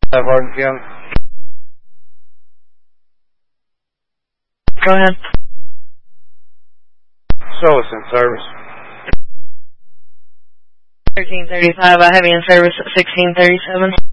Hardin County. Go ahead. Solis in service. 1335, I have you in service at 1637.